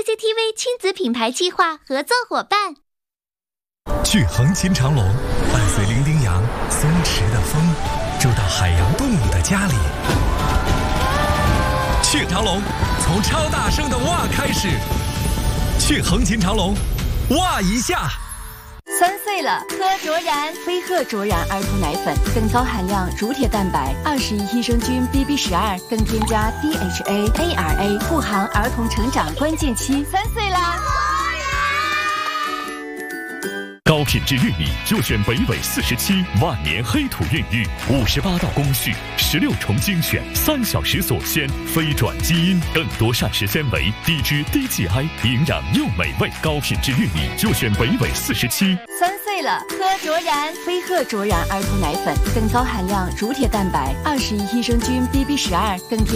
CCTV 亲子品牌计划合作伙伴。 去横琴长隆，伴随伶仃羊、松弛的风，住到海洋动物的家里。去长隆，从超大声的哇开始。去横琴长隆，哇一下。 3岁了，喝卓然飞鹤卓然儿童奶粉，更高含量乳铁蛋白，21益生菌 BB12，更添加 DHA、ARA， 护航儿童成长关键期。3岁啦！ 高品质玉米就选北纬47万年黑土孕育，58道工序，16重精选，3小时锁鲜，非转基因，更多膳食纤维，低脂低 GI， 营养又美味。高品质玉米就选北纬47。 3岁了，喝卓然飞鹤卓然儿童奶粉，更高含量乳铁蛋白，21益生菌 BB12，更添。